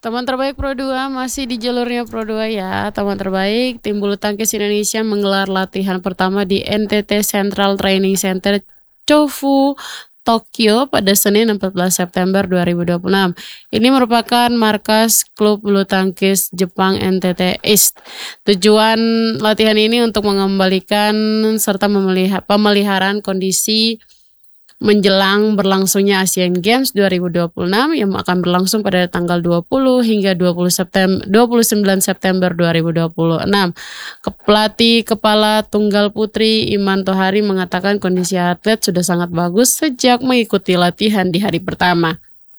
Teman terbaik Pro 2 masih di jalurnya Pro 2 ya. Teman terbaik, tim bulu tangkis Indonesia menggelar latihan pertama di NTT Central Training Center Chofu, Tokyo pada Senin 14 September 2026. Ini merupakan markas klub bulu tangkis Jepang NTT East. Tujuan latihan ini untuk mengembalikan serta pemeliharaan kondisi menjelang berlangsungnya Asian Games 2026 yang akan berlangsung pada tanggal 20 hingga 29 September 2026. Pelatih Kepala Tunggal Putri Iman Tohari mengatakan kondisi atlet sudah sangat bagus sejak mengikuti latihan di hari pertama.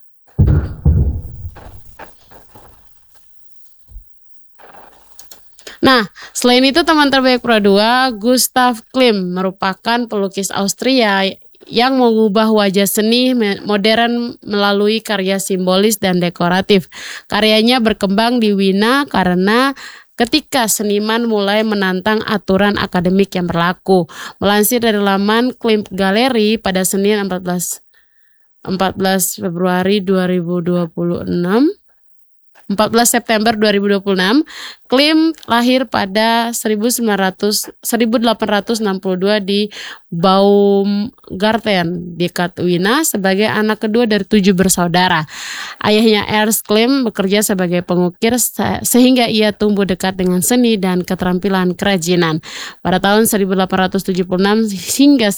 Nah, selain itu teman terbaik Pro 2, Gustav Klimt merupakan pelukis Austria yang mengubah wajah seni modern melalui karya simbolis dan dekoratif. Karyanya berkembang di Wina karena ketika seniman mulai menantang aturan akademik yang berlaku. Melansir dari laman Klimt Gallery pada Senin 14 Februari 2026. 14 September 2026, Klimt lahir pada 1862 di Baumgarten, dekat Wina, sebagai anak kedua dari 7 bersaudara. Ayahnya Ernst Klimt bekerja sebagai pengukir sehingga ia tumbuh dekat dengan seni dan keterampilan kerajinan. Pada tahun 1876 hingga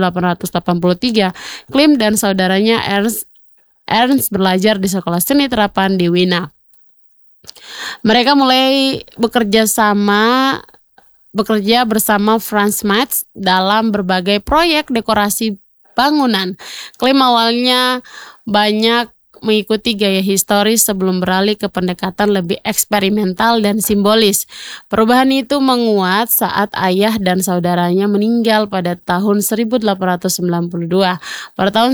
1883, Klimt dan saudaranya Ernst belajar di sekolah seni terapan di Wina. Mereka mulai bekerja bersama Franz Metz dalam berbagai proyek dekorasi bangunan. Klimt awalnya banyak mengikuti gaya historis sebelum beralih ke pendekatan lebih eksperimental dan simbolis. Perubahan itu menguat saat ayah dan saudaranya meninggal pada tahun 1892. Pada tahun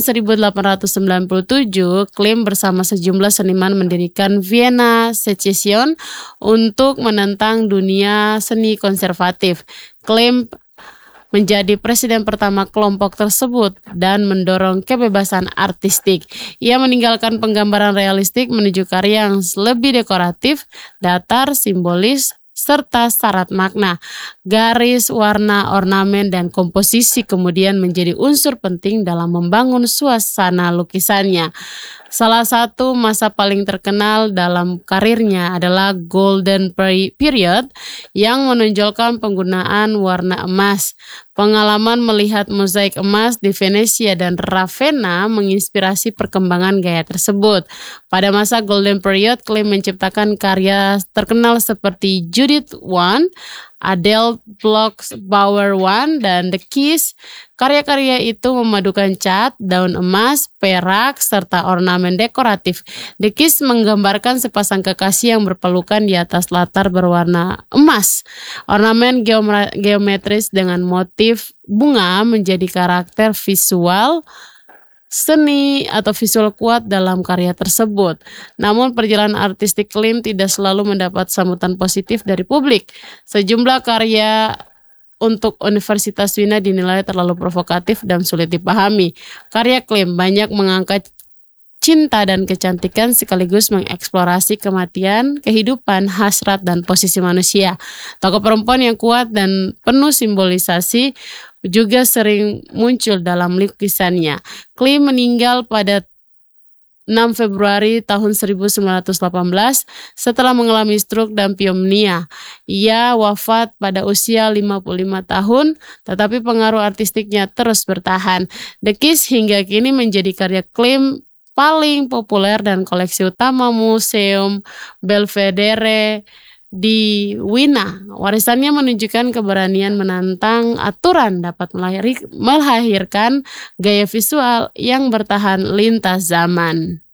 1897, Klimt bersama sejumlah seniman mendirikan Vienna Secession untuk menentang dunia seni konservatif. Klimt menjadi presiden pertama kelompok tersebut dan mendorong kebebasan artistik. Ia meninggalkan penggambaran realistik menuju karya yang lebih dekoratif, datar, simbolis, serta syarat makna. Garis, warna, ornamen, dan komposisi kemudian menjadi unsur penting dalam membangun suasana lukisannya. Salah satu masa paling terkenal dalam karirnya adalah Golden Period yang menonjolkan penggunaan warna emas. Pengalaman melihat mozaik emas di Venesia dan Ravenna menginspirasi perkembangan gaya tersebut. Pada masa Golden Period, Klimt menciptakan karya terkenal seperti Judith I, Adele Bloch-Bauer I, dan The Kiss. Karya-karya itu memadukan cat, daun emas, perak, serta ornamen dekoratif. The Kiss menggambarkan sepasang kekasih yang berpelukan di atas latar berwarna emas. Ornamen geometris dengan motif bunga menjadi karakter visual seni atau visual kuat dalam karya tersebut. Namun perjalanan artistik Klimt tidak selalu mendapat sambutan positif dari publik. Sejumlah karya untuk Universitas Wina dinilai terlalu provokatif dan sulit dipahami. Karya Klimt banyak mengangkat cinta dan kecantikan sekaligus mengeksplorasi kematian, kehidupan, hasrat, dan posisi manusia. Tokoh perempuan yang kuat dan penuh simbolisasi juga sering muncul dalam lukisannya. Klimt meninggal pada 6 Februari tahun 1918 setelah mengalami stroke dan pneumonia. Ia wafat pada usia 55 tahun, tetapi pengaruh artistiknya terus bertahan. The Kiss hingga kini menjadi karya Klimt paling populer dan koleksi utama Museum Belvedere di Wina. Warisannya menunjukkan keberanian menantang aturan dapat melahirkan gaya visual yang bertahan lintas zaman.